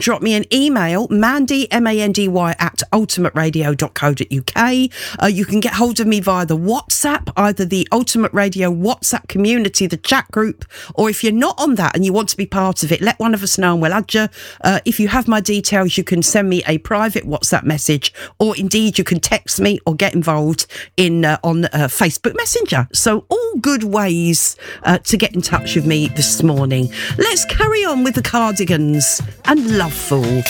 drop me an email, Mandy, Mandy, at ultimateradio.co.uk. You can get hold of me via the WhatsApp, either the Ultimate Radio WhatsApp community, the chat group, or if you're not on that and you want to be part of it, let one of us know and we'll add you. If you have my details, you can send me a private WhatsApp message, or indeed you can text me or get involved in on Facebook Messenger. So all good ways to get in touch with me this morning. Let's carry on with the Cardigans and Loveful.